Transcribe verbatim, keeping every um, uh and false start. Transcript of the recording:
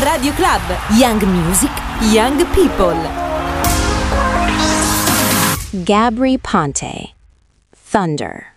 Radio Club, Young Music, Young People. Gabry Ponte, Thunder.